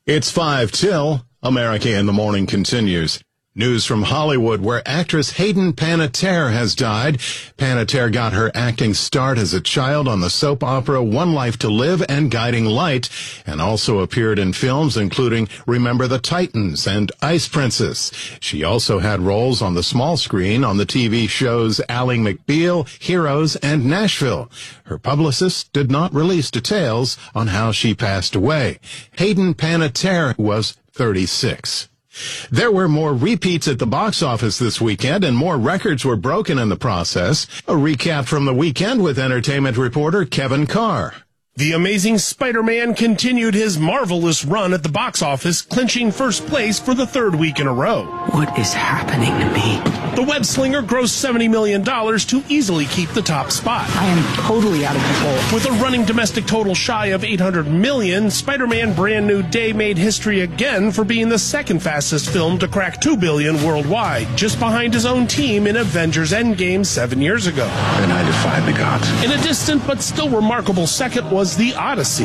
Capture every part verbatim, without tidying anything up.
It's five till. America in the Morning continues. News from Hollywood, where actress Hayden Panettiere has died. Panettiere got her acting start as a child on the soap opera One Life to Live and Guiding Light, and also appeared in films including Remember the Titans and Ice Princess. She also had roles on the small screen on the T V shows Ally McBeal, Heroes, and Nashville. Her publicist did not release details on how she passed away. Hayden Panettiere was thirty-six. There were more repeats at the box office this weekend, and more records were broken in the process. A recap from the weekend with entertainment reporter Kevin Carr. The Amazing Spider-Man continued his marvelous run at the box office, clinching first place for the third week in a row. What is happening to me? The web slinger grossed seventy million dollars to easily keep the top spot. I am totally out of control. With a running domestic total shy of eight hundred million dollars, Spider-Man Brand New Day made history again for being the second fastest film to crack two billion dollars worldwide, just behind his own team in Avengers Endgame seven years ago. Then I defied the gods. In a distant but still remarkable second was The Odyssey.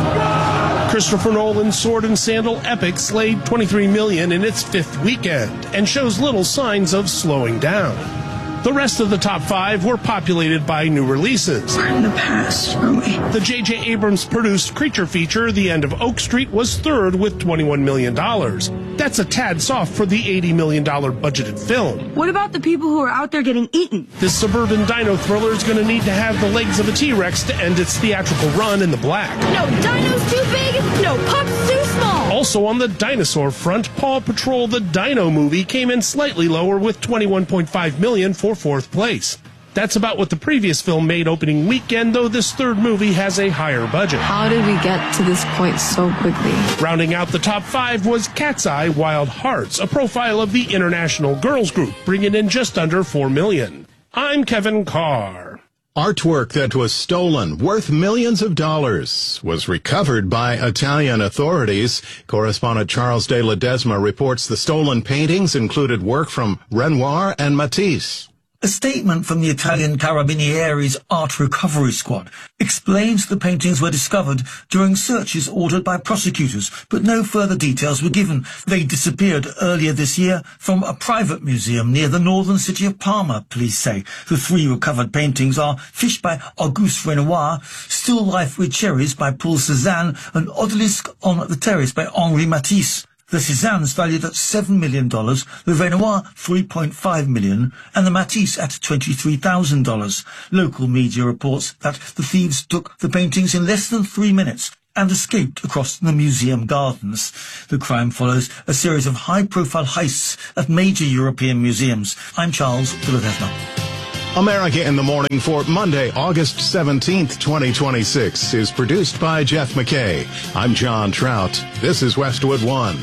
Christopher Nolan's sword and sandal epic slayed twenty-three million dollars in its fifth weekend and shows little signs of slowing down. The rest of the top five were populated by new releases. We're in the past, are we? The J J Abrams-produced creature feature, The End of Oak Street, was third with twenty-one million dollars. That's a tad soft for the eighty million dollars budgeted film. What about the people who are out there getting eaten? This suburban dino thriller is going to need to have the legs of a T-Rex to end its theatrical run in the black. No dino's too big, no pup's too small. Also on the dinosaur front, Paw Patrol the Dino movie came in slightly lower with twenty-one point five million dollars for fourth place. That's about what the previous film made opening weekend, though this third movie has a higher budget. How did we get to this point so quickly? Rounding out the top five was Cat's Eye Wild Hearts, a profile of the International Girls Group, bringing in just under four million dollars. I'm Kevin Carr. Artwork that was stolen, worth millions of dollars, was recovered by Italian authorities. Correspondent Charles de Ledesma reports the stolen paintings included work from Renoir and Matisse. A statement from the Italian Carabinieri's Art Recovery Squad explains the paintings were discovered during searches ordered by prosecutors, but no further details were given. They disappeared earlier this year from a private museum near the northern city of Parma, police say. The three recovered paintings are Fish by Auguste Renoir, Still Life with Cherries by Paul Cézanne, and Odalisque on the Terrace by Henri Matisse. The Cézanne's valued at seven million dollars, the Renoir three point five million dollars, and the Matisse at twenty-three thousand dollars. Local media reports that the thieves took the paintings in less than three minutes and escaped across the museum gardens. The crime follows a series of high-profile heists at major European museums. I'm Charles de Ledesma. America in the Morning for Monday, August seventeenth, twenty twenty-six is produced by Jeff McKay. I'm John Trout. This is Westwood One.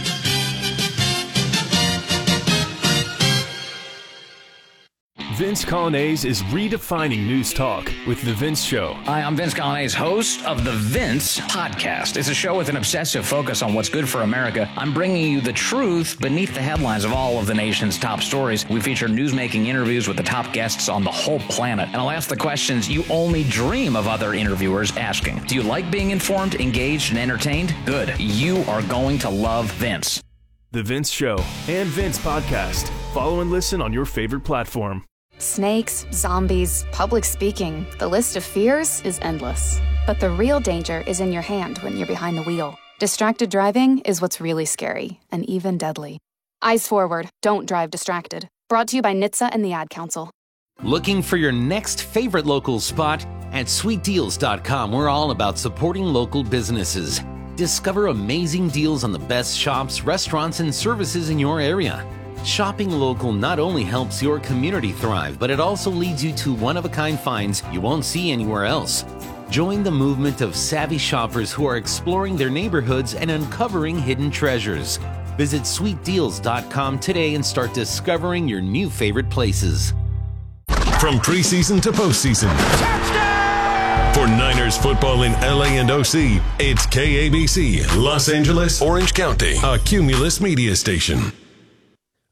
Vince Coglianese is redefining news talk with The Vince Show. Hi, I'm Vince Coglianese, host of The Vince Podcast. It's a show with an obsessive focus on what's good for America. I'm bringing you the truth beneath the headlines of all of the nation's top stories. We feature newsmaking interviews with the top guests on the whole planet. And I'll ask the questions you only dream of other interviewers asking. Do you like being informed, engaged, and entertained? Good. You are going to love Vince. The Vince Show and Vince Podcast. Follow and listen on your favorite platform. Snakes, zombies, public speaking. The list of fears is endless. But the real danger is in your hand when you're behind the wheel. Distracted driving is what's really scary and even deadly. Eyes forward. Don't drive distracted. Brought to you by N H T S A and the Ad Council. Looking for your next favorite local spot? At sweet deals dot com, we're all about supporting local businesses. Discover amazing deals on the best shops, restaurants, and services in your area. Shopping local not only helps your community thrive, but it also leads you to one-of-a-kind finds you won't see anywhere else. Join the movement of savvy shoppers who are exploring their neighborhoods and uncovering hidden treasures. Visit sweet deals dot com today and start discovering your new favorite places. From preseason to postseason. Touchdown! For Niners football in L A and O C, it's K A B C, Los Angeles, Orange County, a Cumulus media station.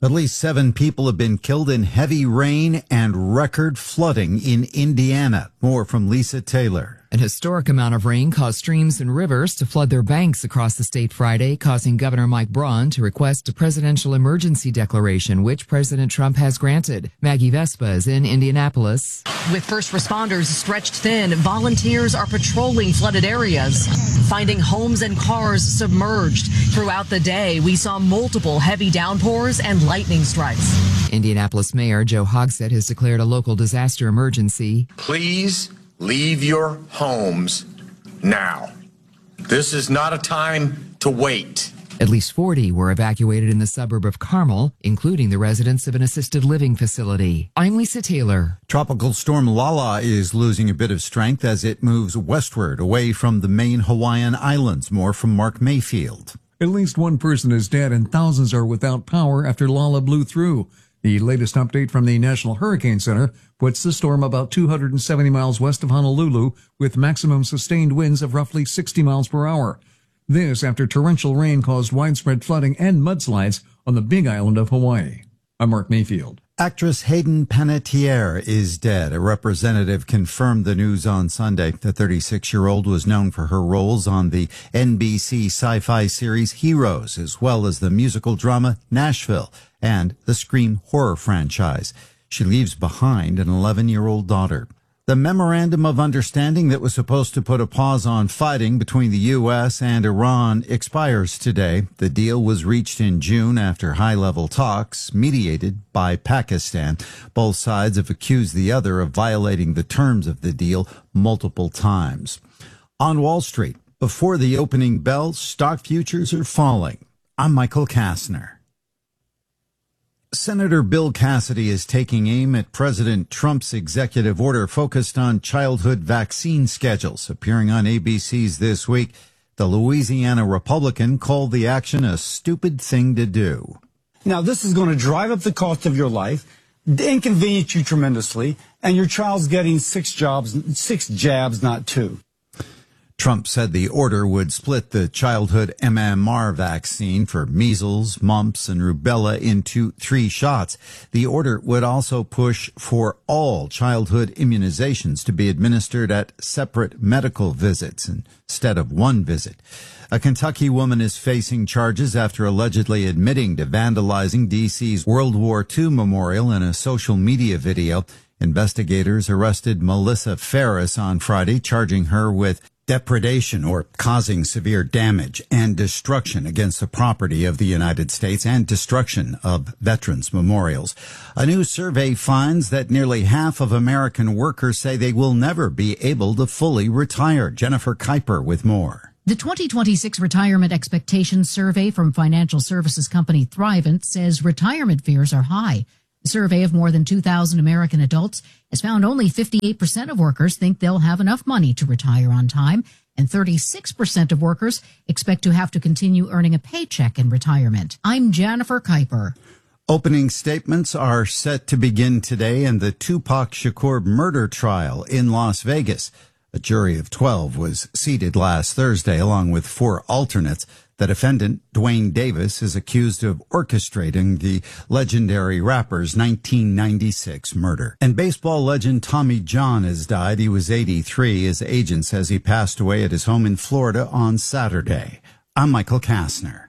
At least seven people have been killed in heavy rain and record flooding in Indiana. More from Lisa Taylor. An historic amount of rain caused streams and rivers to flood their banks across the state Friday, causing Governor Mike Braun to request a presidential emergency declaration, which President Trump has granted. Maggie Vespa is in Indianapolis. With first responders stretched thin, volunteers are patrolling flooded areas, finding homes and cars submerged. Throughout the day, we saw multiple heavy downpours and lightning strikes. Indianapolis Mayor Joe Hogsett has declared a local disaster emergency. Please leave your homes now. This is not a time to wait. At least forty were evacuated in the suburb of Carmel, including the residents of an assisted living facility. I'm Lisa Taylor. Tropical storm Lala is losing a bit of strength as it moves westward away from the main Hawaiian Islands. More from Mark Mayfield. At least one person is dead and thousands are without power after Lala blew through. The latest update from the National Hurricane Center puts the storm about two hundred seventy miles west of Honolulu with maximum sustained winds of roughly sixty miles per hour. This after torrential rain caused widespread flooding and mudslides on the Big Island of Hawaii. I'm Mark Mayfield. Actress Hayden Panettiere is dead. A representative confirmed the news on Sunday. The thirty-six-year-old was known for her roles on the N B C sci-fi series Heroes, as well as the musical drama Nashville and the Scream horror franchise. She leaves behind an eleven-year-old daughter. The memorandum of understanding that was supposed to put a pause on fighting between the U S and Iran expires today. The deal was reached in June after high-level talks mediated by Pakistan. Both sides have accused the other of violating the terms of the deal multiple times. On Wall Street, before the opening bell, stock futures are falling. I'm Michael Kastner. Senator Bill Cassidy is taking aim at President Trump's executive order focused on childhood vaccine schedules. Appearing on A B C's This Week, the Louisiana Republican called the action a stupid thing to do. Now, this is going to drive up the cost of your life, inconvenience you tremendously, and your child's getting six jobs, six jabs, not two. Trump said the order would split the childhood M M R vaccine for measles, mumps, and rubella into three shots. The order would also push for all childhood immunizations to be administered at separate medical visits instead of one visit. A Kentucky woman is facing charges after allegedly admitting to vandalizing D C's World War Two memorial in a social media video. Investigators arrested Melissa Ferris on Friday, charging her with depredation or causing severe damage and destruction against the property of the United States and destruction of veterans' memorials. A new survey finds that nearly half of American workers say they will never be able to fully retire. Jennifer Kuiper with more. The twenty twenty-six Retirement Expectations Survey from financial services company Thrivent says retirement fears are high. A survey of more than two thousand American adults has found only fifty-eight percent of workers think they'll have enough money to retire on time, and thirty-six percent of workers expect to have to continue earning a paycheck in retirement. I'm Jennifer Kuiper. Opening statements are set to begin today in the Tupac Shakur murder trial in Las Vegas. A jury of twelve was seated last Thursday along with four alternates. The defendant, Dwayne Davis, is accused of orchestrating the legendary rapper's nineteen ninety-six murder. And baseball legend Tommy John has died. He was eighty-three. His agent says he passed away at his home in Florida on Saturday. I'm Michael Kastner.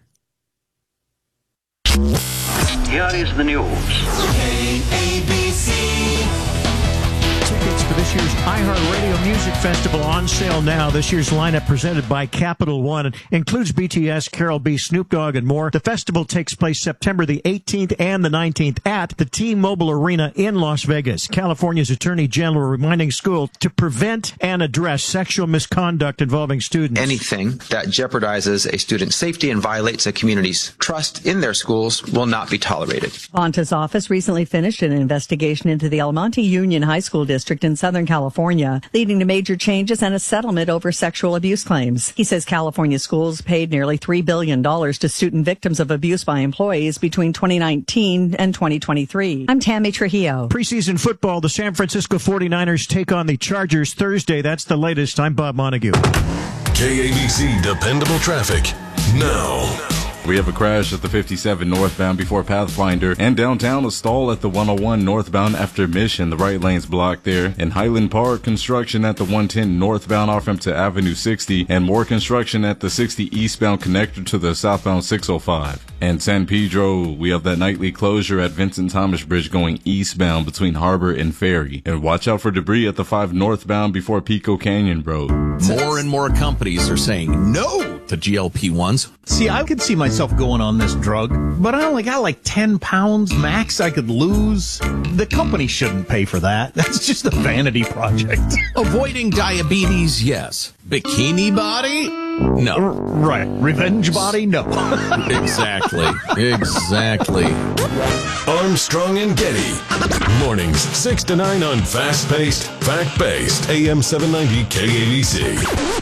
Here is the news. A B C. Tickets for this year's iHeartRadio Music Festival on sale now. This year's lineup presented by Capital One includes B T S, Carol B, Snoop Dogg, and more. The festival takes place September the eighteenth and the nineteenth at the T-Mobile Arena in Las Vegas. California's Attorney General reminding schools to prevent and address sexual misconduct involving students. Anything that jeopardizes a student's safety and violates a community's trust in their schools will not be tolerated. Bonta's office recently finished an investigation into the Almonte Union High School District in Southern California, leading to major changes and a settlement over sexual abuse claims. He says California schools paid nearly three billion dollars to student victims of abuse by employees between twenty nineteen and twenty twenty-three. I'm Tammy Trujillo. Preseason football, the San Francisco forty-niners take on the Chargers Thursday. That's the latest. I'm Bob Montague. K A B C Dependable Traffic now. We have a crash at the fifty-seven northbound before Pathfinder, and downtown a stall at the one oh one northbound after Mission. The right lane's blocked there. In Highland Park, construction at the one ten northbound off-ramp to Avenue sixty, and more construction at the sixty eastbound connector to the southbound six oh five. And San Pedro, we have that nightly closure at Vincent Thomas Bridge going eastbound between Harbor and Ferry. And watch out for debris at the five northbound before Pico Canyon Road. More and more companies are saying no to G L P ones. See, I could see myself going on this drug, but I only got like ten pounds max I could lose. The company shouldn't pay for that. That's just a vanity project. Avoiding diabetes, yes. Bikini body? No. Right. Revenge body? No. Exactly. Exactly. Armstrong and Getty. Mornings six to nine on fast-paced, fact-based A M seven ninety K A B C.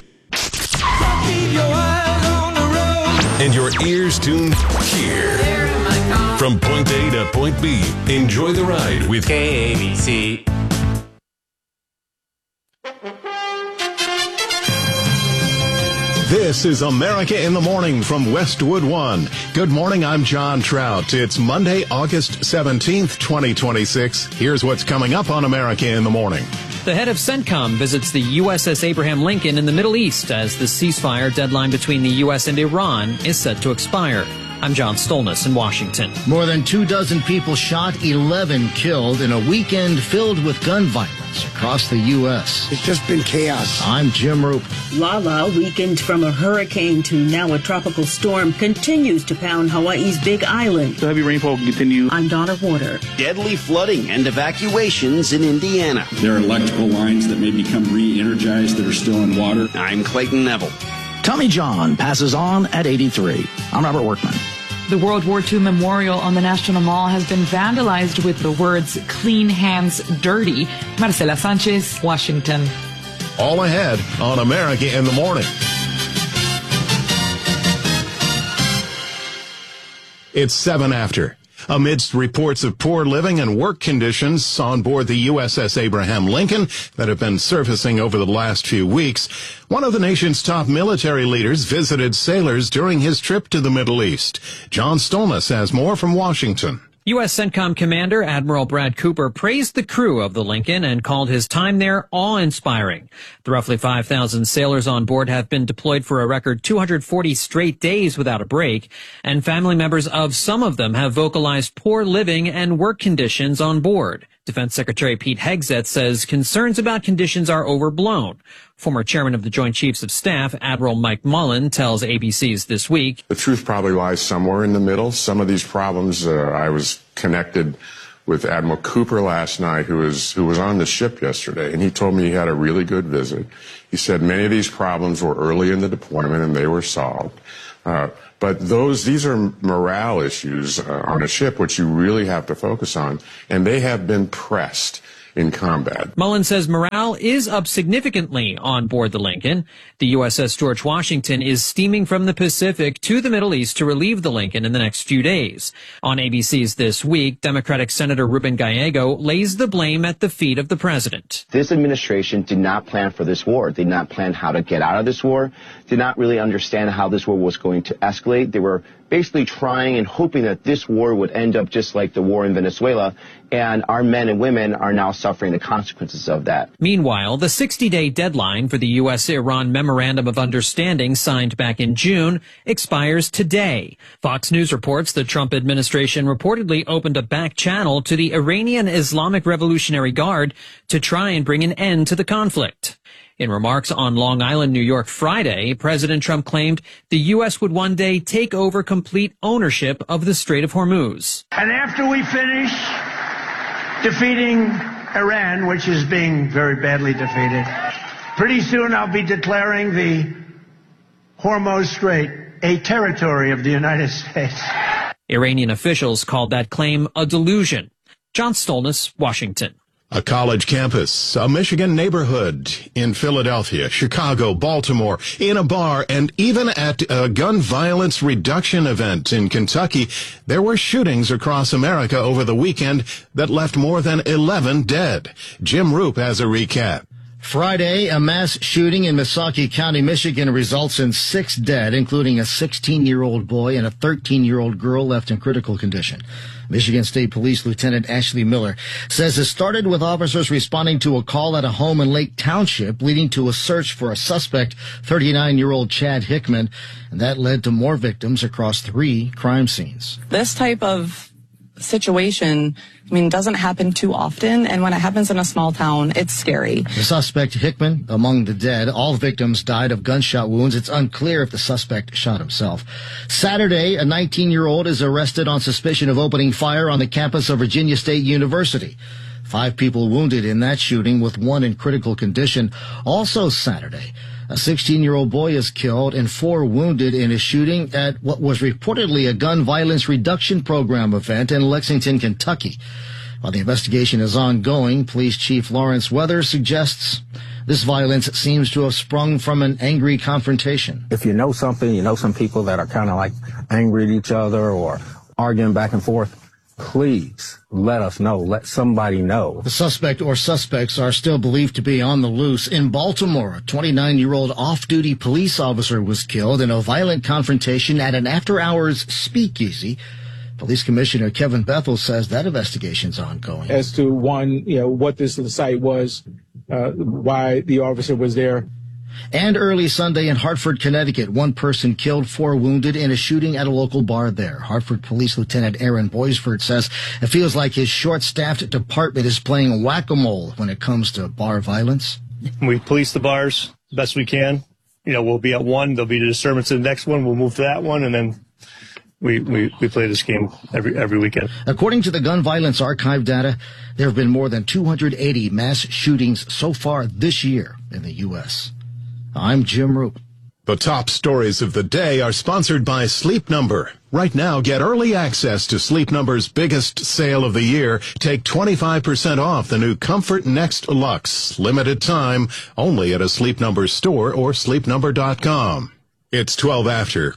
And your ears tuned here. From point A to point B, enjoy the ride with K A B C. This is America in the Morning from Westwood One. Good morning, I'm John Trout. It's Monday, August seventeenth, twenty twenty-six. Here's what's coming up on America in the Morning. The head of CENTCOM visits the U S S Abraham Lincoln in the Middle East as the ceasefire deadline between the U S and Iran is set to expire. I'm John Stolness in Washington. More than two dozen people shot, eleven killed in a weekend filled with gun violence across the U S. It's just been chaos. I'm Jim Roop. Lala, weakened from a hurricane to now a tropical storm, continues to pound Hawaii's Big Island. The heavy rainfall will continue. I'm Donna Warder. Deadly flooding and evacuations in Indiana. There are electrical lines that may become re-energized that are still in water. I'm Clayton Neville. Tommy John passes on at eighty-three. I'm Robert Workman. The World War Two Memorial on the National Mall has been vandalized with the words "Clean Hands Dirty." Marcela Sanchez, Washington. All ahead on America in the Morning. It's seven after. Amidst reports of poor living and work conditions on board the U S S Abraham Lincoln that have been surfacing over the last few weeks, one of the nation's top military leaders visited sailors during his trip to the Middle East. John Stolness has more from Washington. U S CENTCOM Commander Admiral Brad Cooper praised the crew of the Lincoln and called his time there awe-inspiring. The roughly five thousand sailors on board have been deployed for a record two hundred forty straight days without a break, and family members of some of them have vocalized poor living and work conditions on board. Defense Secretary Pete Hegseth says concerns about conditions are overblown. Former chairman of the Joint Chiefs of Staff, Admiral Mike Mullen, tells A B C's This Week. The truth probably lies somewhere in the middle. Some of these problems, uh, I was connected with Admiral Cooper last night, who was, who was on the ship yesterday, and he told me he had a really good visit. He said many of these problems were early in the deployment and they were solved. Uh, but those, these are morale issues uh, on a ship, which you really have to focus on, and they have been pressed in combat. Mullen says morale is up significantly on board the Lincoln. The U S S George Washington is steaming from the Pacific to the Middle East to relieve the Lincoln in the next few days. On A B C's This Week, Democratic Senator Ruben Gallego lays the blame at the feet of the president. This administration did not plan for this war, did not plan how to get out of this war, did not really understand how this war was going to escalate. They were basically trying and hoping that this war would end up just like the war in Venezuela, and our men and women are now suffering the consequences of that. Meanwhile, the sixty-day deadline for the U S Iran Memorandum of Understanding signed back in June expires today. Fox News reports the Trump administration reportedly opened a back channel to the Iranian Islamic Revolutionary Guard to try and bring an end to the conflict. In remarks on Long Island, New York Friday, President Trump claimed the U S would one day take over complete ownership of the Strait of Hormuz. And after we finish defeating Iran, which is being very badly defeated, pretty soon I'll be declaring the Hormuz Strait a territory of the United States. Iranian officials called that claim a delusion. John Stolness, Washington. A college campus, a Michigan neighborhood in Philadelphia, Chicago, Baltimore, in a bar, and even at a gun violence reduction event in Kentucky, there were shootings across America over the weekend that left more than eleven dead. Jim Roop has a recap. Friday, a mass shooting in Missaukee County, Michigan results in six dead, including a sixteen-year-old boy and a thirteen-year-old girl left in critical condition. Michigan State Police Lieutenant Ashley Miller says it started with officers responding to a call at a home in Lake Township, leading to a search for a suspect, thirty-nine-year-old Chad Hickman, and that led to more victims across three crime scenes. This type of situation, I mean, doesn't happen too often, and when it happens in a small town, it's scary. The suspect, Hickman, among the dead. All victims died of gunshot wounds. It's unclear if the suspect shot himself. Saturday, a nineteen-year-old is arrested on suspicion of opening fire on the campus of Virginia State University. Five people wounded in that shooting, with one in critical condition. Also Saturday, a sixteen-year-old boy is killed and four wounded in a shooting at what was reportedly a gun violence reduction program event in Lexington, Kentucky. While the investigation is ongoing, Police Chief Lawrence Weathers suggests this violence seems to have sprung from an angry confrontation. If you know something, you know some people that are kind of like angry at each other or arguing back and forth, please let us know. Let somebody know. The suspect or suspects are still believed to be on the loose. In Baltimore, a twenty-nine-year-old off-duty police officer was killed in a violent confrontation at an after-hours speakeasy. Police Commissioner Kevin Bethel says that investigation's ongoing. As to one, you know, what this site was, uh, why the officer was there. And early Sunday in Hartford, Connecticut, one person killed, four wounded in a shooting at a local bar there. Hartford Police Lieutenant Aaron Boisford says it feels like his short-staffed department is playing whack-a-mole when it comes to bar violence. We police the bars the best we can. You know, we'll be at one, there'll be the disturbance to the next one, we'll move to that one, and then we, we, we play this game every, every weekend. According to the Gun Violence Archive data, there have been more than two hundred eighty mass shootings so far this year in the U S I'm Jim Roop. The top stories of the day are sponsored by Sleep Number. Right now, get early access to Sleep Number's biggest sale of the year. Take twenty-five percent off the new Comfort Next Luxe. Limited time, only at a Sleep Number store or sleep number dot com. It's twelve after.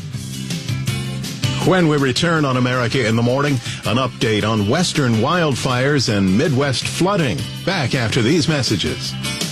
When we return on America in the Morning, an update on western wildfires and Midwest flooding. Back after these messages.